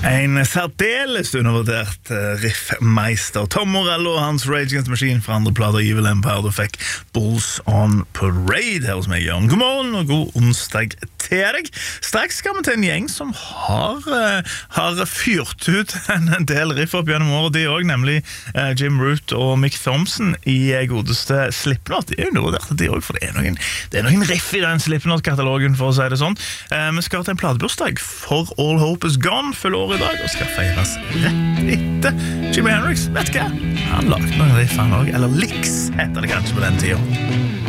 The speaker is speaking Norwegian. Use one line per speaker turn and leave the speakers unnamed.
En særdeles undervurdert riffmeister Tom Morello og hans Rage Against the Machine fra andre plater Evil Empire. Du fikk Bulls on Parade her hos meg, Jørgen. God morgen og god onsdag til deg. Straks skal vi til en gjeng som har fyrt ut en del riff opp gjennom året, de også, nemlig Jim Root og Mick Thompson i godeste Slipknot. De jo undervurdert de også, for det noen riff i den Slipknot-katalogen, for å si det sånn. Vi skal til en platebursdag for All Hope Is Gone, følger år i dag, og skal feires rett etter Jimi Hendrix. Vet du hva? Han lagde noen riff han også, eller licks heter det kanskje på den tiden.